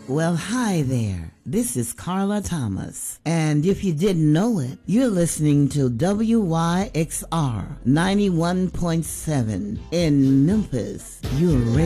Well, hi there. This is Carla Thomas. And if you didn't know it, you're listening to WYXR 91.7 in Memphis. You're